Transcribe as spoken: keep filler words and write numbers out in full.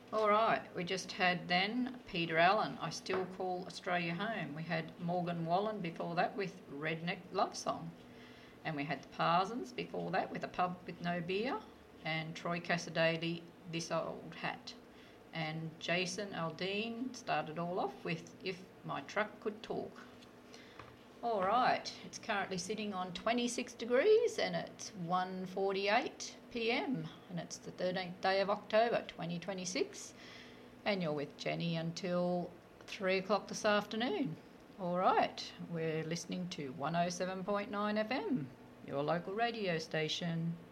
All right, we just had then Peter Allen, I Still Call Australia Home. We had Morgan Wallen before that with Redneck Love Song. And we had the Parsons before that with A Pub with No Beer. And Troy Cassadaly, This Old Hat. And Jason Aldean started all off with If My Truck Could Talk. All right, it's currently sitting on twenty-six degrees and it's one forty-eight p m and it's the thirteenth day of October twenty twenty-six, and you're with Jenny until three o'clock this afternoon. All right, we're listening to one oh seven point nine F M, your local radio station.